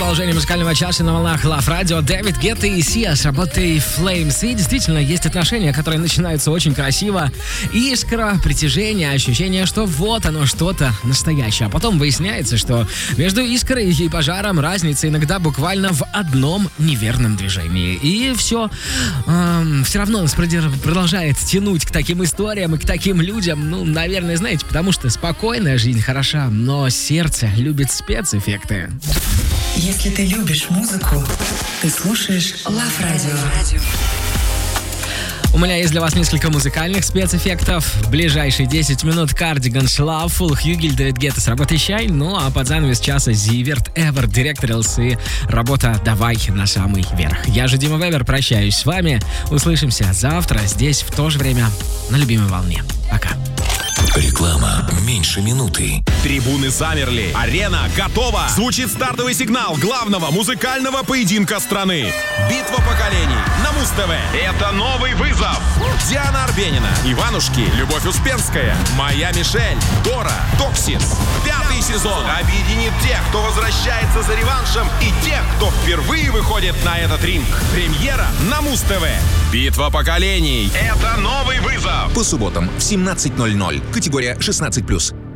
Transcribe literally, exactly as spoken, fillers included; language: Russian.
продолжение музыкального часа на волнах Love Radio. Дэвид Гетта и Сиа с работой Flames. И действительно, есть отношения, которые начинаются очень красиво. Искра, притяжение, ощущение, что вот оно что-то настоящее. А потом выясняется, что между искрой и пожаром разница иногда буквально в одном неверном движении. И все, эм, все равно нас продолжает тянуть к таким историям и к таким людям. Ну, наверное, знаете, потому что спокойная жизнь хороша, но сердце любит спецэффекты. Если ты любишь музыку, ты слушаешь Love Radio. У меня есть для вас несколько музыкальных спецэффектов. В ближайшие десять минут Cardigans, Loveful, Хьюгель, Дэвид Гетта с работой Shine. Ну а под занавес часа Зиверт, Эвер, Directorals и работа «Давай на самый верх». Я же Дима Вебер, прощаюсь с вами. Услышимся завтра здесь в то же время на любимой волне. Пока. Реклама меньше минуты. Трибуны замерли. Арена готова. Звучит стартовый сигнал главного музыкального поединка страны. Битва поколений на Муз-ТВ. Это новый вызов. Диана Арбенина, Иванушки, Любовь Успенская, Моя Мишель, Дора, Токсис. Пятый сезон объединит тех, кто возвращается за реваншем, и тех, кто впервые выходит на этот ринг. Премьера на Муз-ТВ. Битва поколений. Это новый вызов. По субботам в семнадцать ноль ноль. Категория шестнадцать плюс.